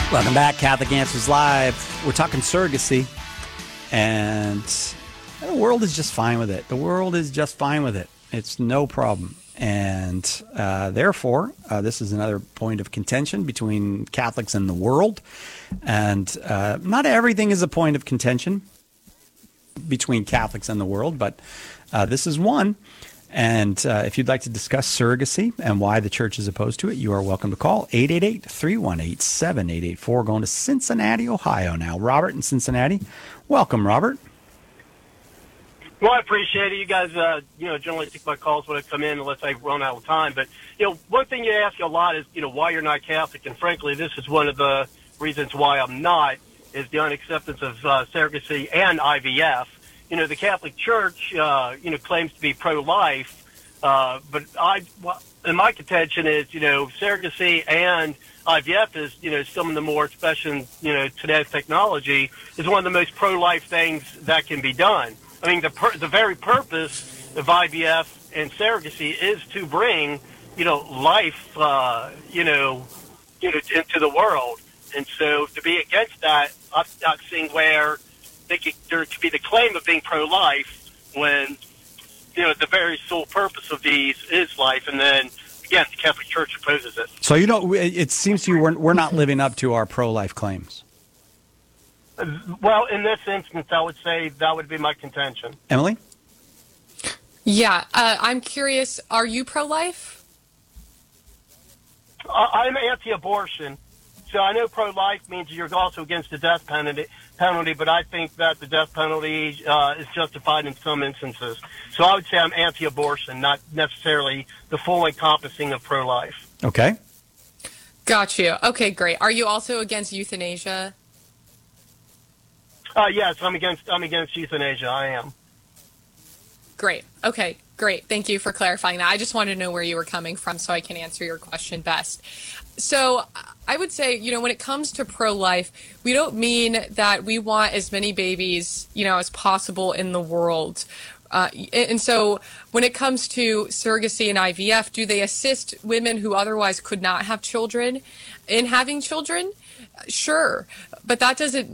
Welcome back, Catholic Answers Live. We're talking surrogacy, and the world is just fine with it. The world is just fine with it. It's no problem. And therefore, this is another point of contention between Catholics and the world. And not everything is a point of contention between Catholics and the world, but this is one. And if you'd like to discuss surrogacy and why the church is opposed to it, you are welcome to call 888-318-7884. Going to Cincinnati, Ohio now. Robert in Cincinnati. Welcome, Robert. Well, I appreciate it. You guys, generally take my calls when I come in unless I run out of time. But, one thing you ask a lot is, why you're not Catholic. And frankly, this is one of the reasons why I'm not, is the unacceptance of surrogacy and IVF. The Catholic Church, claims to be pro-life, but and my contention is, surrogacy and IVF is, some of the more especially, today's technology is one of the most pro-life things that can be done. I mean, the very purpose of IVF and surrogacy is to bring, life, into the world. And so to be against that, I'm not seeing where there could be the claim of being pro-life when, the very sole purpose of these is life. And then, again, the Catholic Church opposes it. So, it seems to you we're not living up to our pro-life claims. Well, in this instance, I would say that would be my contention. Emily? Yeah, I'm curious, are you pro-life? I'm anti-abortion. So I know pro-life means you're also against the death penalty, but I think that the death penalty is justified in some instances. So I would say I'm anti-abortion, not necessarily the full encompassing of pro-life. Okay. Got you. Okay, great. Are you also against euthanasia? Yes, I'm against euthanasia. I am. Great. Okay, great. Thank you for clarifying that. I just wanted to know where you were coming from so I can answer your question best. So I would say, when it comes to pro-life, we don't mean that we want as many babies, as possible in the world. And so when it comes to surrogacy and IVF, do they assist women who otherwise could not have children in having children? Sure. But that doesn't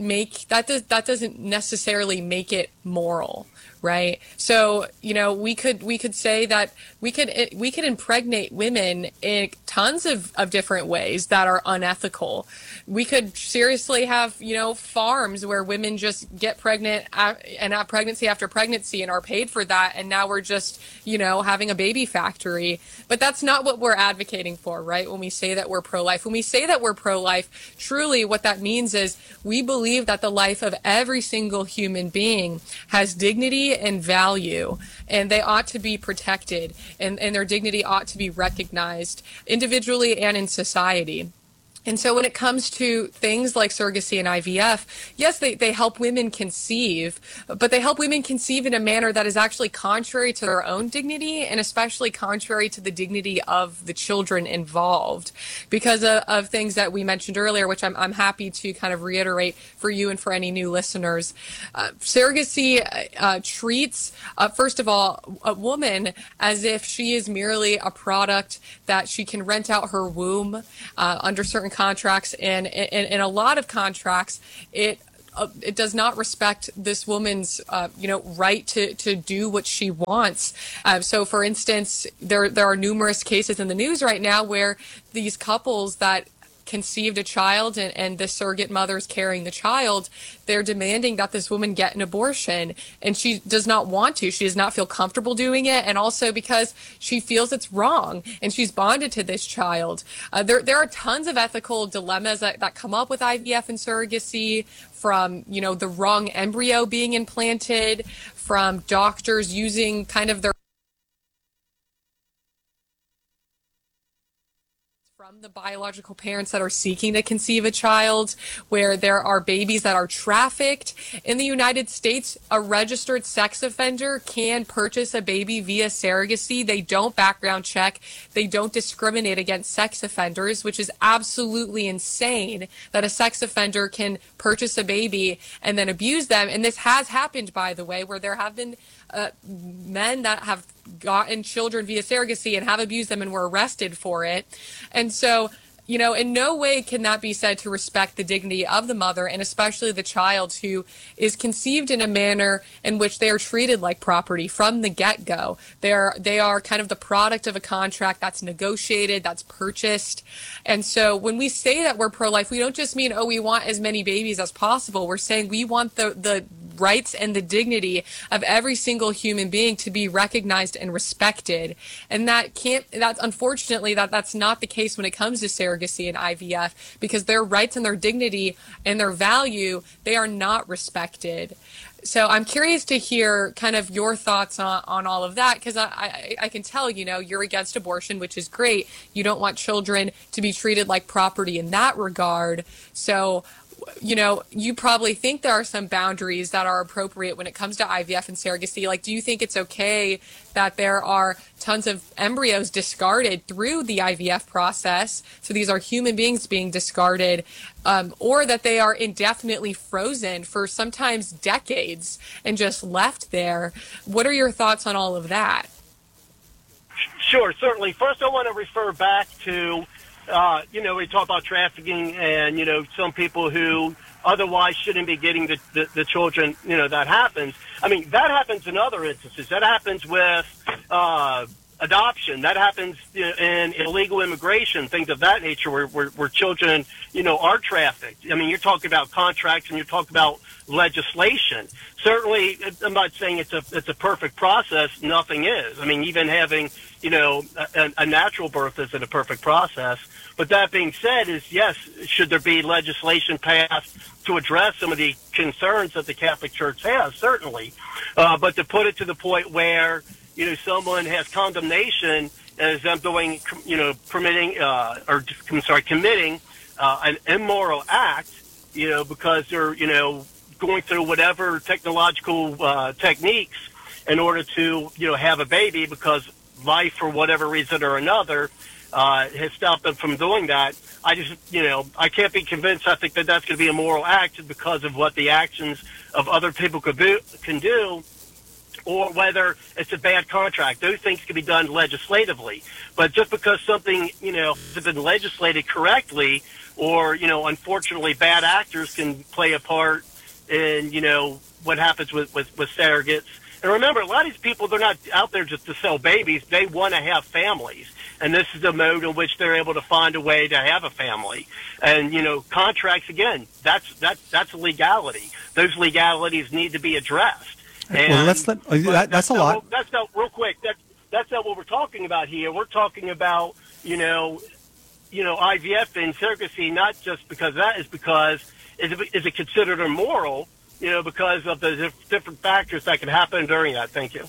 necessarily make it moral. Right. So, we could say that we could impregnate women in tons of different ways that are unethical. We could seriously have, farms where women just get pregnant and have pregnancy after pregnancy and are paid for that. And now we're just, having a baby factory. But that's not what we're advocating for, right? When we say that we're pro-life. When we say that we're pro-life, truly what that means is we believe that the life of every single human being has dignity and value, and they ought to be protected, and their dignity ought to be recognized individually and in society. And so when it comes to things like surrogacy and IVF, yes, they help women conceive, but they help women conceive in a manner that is actually contrary to their own dignity and especially contrary to the dignity of the children involved because of things that we mentioned earlier, which I'm happy to kind of reiterate for you and for any new listeners. Surrogacy treats, first of all, a woman as if she is merely a product that she can rent out her womb under certain contracts, and in a lot of contracts, it does not respect this woman's, right to do what she wants. So, for instance, there are numerous cases in the news right now where these couples that conceived a child and the surrogate mother is carrying the child, they're demanding that this woman get an abortion, and she does not want to. She does not feel comfortable doing it, and also because she feels it's wrong and she's bonded to this child. There are tons of ethical dilemmas that come up with IVF and surrogacy, from the wrong embryo being implanted, from doctors using kind of their from the biological parents that are seeking to conceive a child, where there are babies that are trafficked. In the United States, a registered sex offender can purchase a baby via surrogacy. They don't background check. They don't discriminate against sex offenders, which is absolutely insane that a sex offender can purchase a baby and then abuse them. And this has happened, by the way, where there have been men that have gotten children via surrogacy and have abused them and were arrested for it. And so in no way can that be said to respect the dignity of the mother, and especially the child who is conceived in a manner in which they are treated like property from the get-go. They are kind of the product of a contract that's negotiated, that's purchased. And so when we say that we're pro-life, we don't just mean, oh, we want as many babies as possible. We're saying we want the rights and the dignity of every single human being to be recognized and respected. And that's unfortunately that's not the case when it comes to surrogacy and IVF, because their rights and their dignity and their value, they are not respected. So I'm curious to hear kind of your thoughts on all of that, because I can tell, you're against abortion, which is great. You don't want children to be treated like property in that regard. So you probably think there are some boundaries that are appropriate when it comes to IVF and surrogacy. Like, do you think it's okay that there are tons of embryos discarded through the IVF process? So these are human beings being discarded, or that they are indefinitely frozen for sometimes decades and just left there. What are your thoughts on all of that? Sure, certainly. First, I want to refer back to we talk about trafficking and, some people who otherwise shouldn't be getting the children, that happens. I mean, that happens in other instances. That happens with adoption. That happens in illegal immigration, things of that nature where children, are trafficked. I mean, you're talking about contracts and you're talking about legislation. Certainly, I'm not saying it's a perfect process. Nothing is. I mean, even having, a natural birth isn't a perfect process. But that being said, yes, should there be legislation passed to address some of the concerns that the Catholic Church has? Certainly. But to put it to the point where, someone has condemnation as them doing, committing an immoral act, because they're, going through whatever technological techniques in order to, have a baby, because life, for whatever reason or another, has stopped them from doing that. I just, I can't be convinced. I think that that's going to be a moral act because of what the actions of other people can do, or whether it's a bad contract. Those things can be done legislatively. But just because something, has been legislated correctly, or, unfortunately bad actors can play a part in, what happens with surrogates. And remember, a lot of these people, they're not out there just to sell babies. They want to have families. And this is the mode in which they're able to find a way to have a family. And, contracts, again, that's a legality. Those legalities need to be addressed. And, well, that's a lot. That's not, real quick, that's not what we're talking about here. We're talking about, IVF and surrogacy, not just because that is because, is it considered immoral, because of the different factors that can happen during that. Thank you.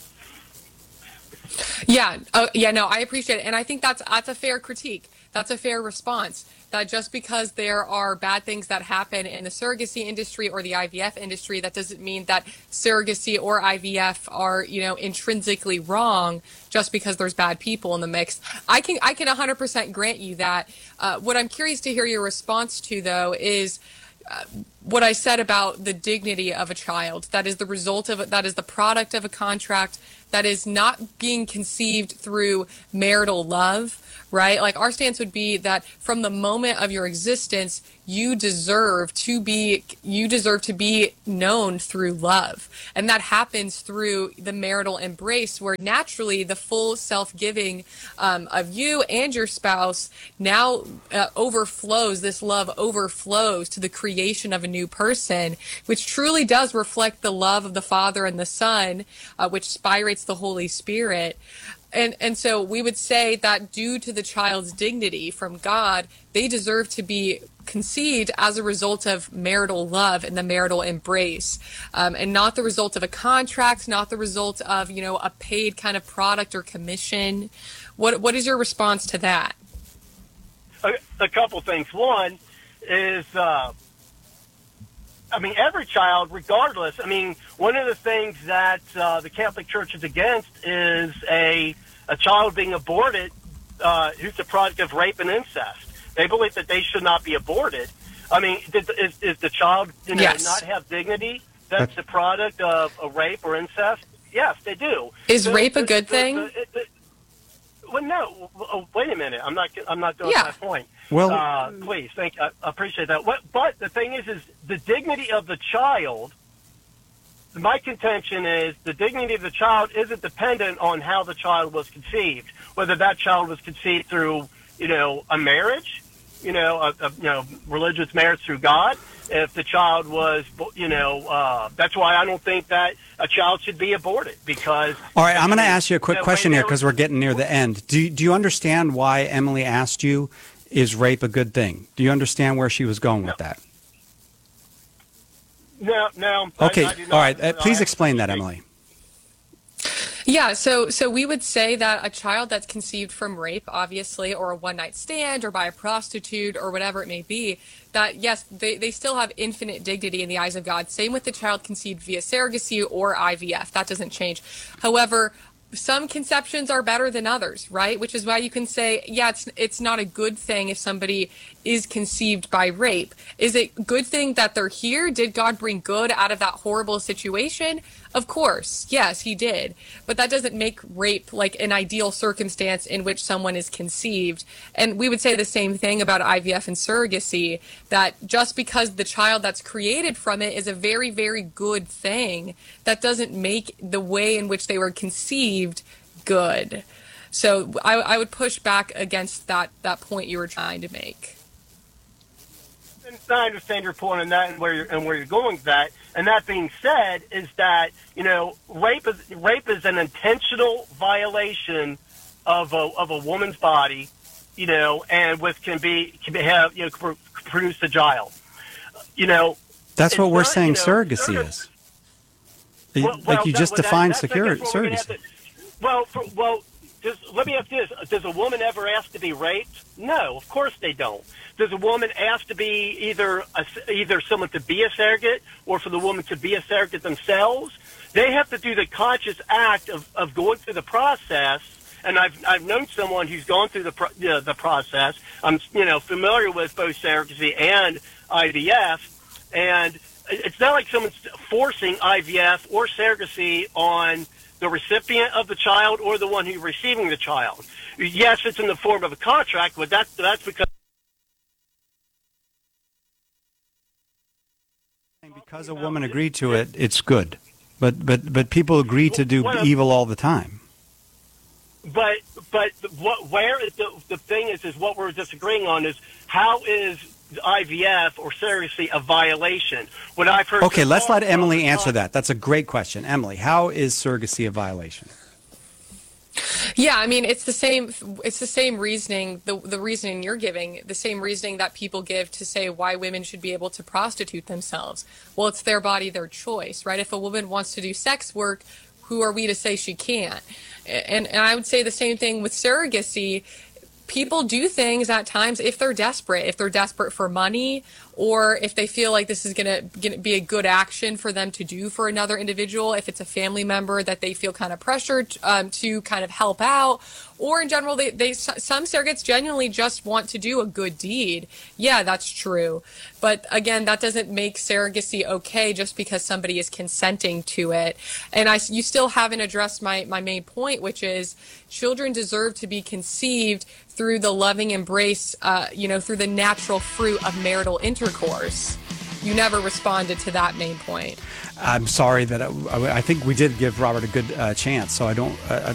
Yeah. No, I appreciate it. And I think that's a fair critique. That's a fair response. That just because there are bad things that happen in the surrogacy industry or the IVF industry, that doesn't mean that surrogacy or IVF are, intrinsically wrong just because there's bad people in the mix. I can 100% grant you that. What I'm curious to hear your response to, though, is what I said about the dignity of a child. That is the result of it. That is the product of a contract. That is not being conceived through marital love, right? Like, our stance would be that from the moment of your existence, you deserve to be known through love. And that happens through the marital embrace, where naturally the full self-giving of you and your spouse now overflows. This love overflows to the creation of a new person, which truly does reflect the love of the Father and the Son, which spirates the Holy Spirit. And so we would say that due to the child's dignity from God, they deserve to be conceived as a result of marital love and the marital embrace, and not the result of a contract, not the result of, a paid kind of product or commission. What is your response to that? A couple things. One is, every child, regardless, one of the things that the Catholic Church is against is a child being aborted who's the product of rape and incest. They believe that they should not be aborted. Is the child Yes. not have dignity? That's the product of a rape or incest? Yes, they do. Is rape a good thing? Well, no. Wait a minute. I'm not doing Yeah. my point. Well- Please, thank you. I appreciate that. But the thing is the dignity of the child. My contention is the dignity of the child isn't dependent on how the child was conceived. Whether that child was conceived through, a marriage, a religious marriage through God. If the child was, that's why I don't think that a child should be aborted because. All right, I'm going to ask you a quick question here there because we're getting near the end. Do you understand why Emily asked you, is rape a good thing? Do you understand where she was going with that? No. Okay, I do not. all right. Please explain that, Emily. Yeah, so we would say that a child that's conceived from rape, obviously, or a one-night stand, or by a prostitute, or whatever it may be, that yes, they still have infinite dignity in the eyes of God. Same with the child conceived via surrogacy or IVF. That doesn't change. However, some conceptions are better than others, right? Which is why you can say, yeah, it's not a good thing if somebody is conceived by rape. Is it a good thing that they're here? Did God bring good out of that horrible situation? Of course, yes, he did. But that doesn't make rape like an ideal circumstance in which someone is conceived. And we would say the same thing about IVF and surrogacy, that just because the child that's created from it is a very, very good thing, that doesn't make the way in which they were conceived good. So I would push back against that point you were trying to make. I understand your point on that and where you're going with that. And that being said, is that rape is an intentional violation of a woman's body, and produce a child. That's what we're not, saying surrogacy is. Like you just defined surrogacy. Let me ask this. Does a woman ever ask to be raped? No, of course they don't. Does a woman ask to be either someone to be a surrogate or for the woman to be a surrogate themselves? They have to do the conscious act of going through the process. And I've known someone who's gone through the process. I'm familiar with both surrogacy and IVF, and it's not like someone's forcing IVF or surrogacy on the recipient of the child or the one who's receiving the child. Yes, it's in the form of a contract, but that's because a woman agreed to it, it's good. But people agree to do evil all the time. But where is the thing is what we're disagreeing on is how is IVF or surrogacy a violation? What I've heard. Okay, let's let Emily answer that. That's a great question. Emily, how is surrogacy a violation? Yeah, I mean, it's the same reasoning, the reasoning you're giving, the same reasoning that people give to say why women should be able to prostitute themselves. Well, it's their body, their choice, right? If a woman wants to do sex work, who are we to say she can't? And I would say the same thing with surrogacy. People do things at times if they're desperate for money, or if they feel like this is going to be a good action for them to do for another individual, if it's a family member that they feel kind of pressured to kind of help out, or in general, some surrogates genuinely just want to do a good deed. Yeah, that's true. But again, that doesn't make surrogacy okay just because somebody is consenting to it. And you still haven't addressed my main point, which is children deserve to be conceived through the loving embrace, through the natural fruit of marital intercourse. You never responded to that main point. I'm sorry that I think we did give Robert a good chance, so I don't.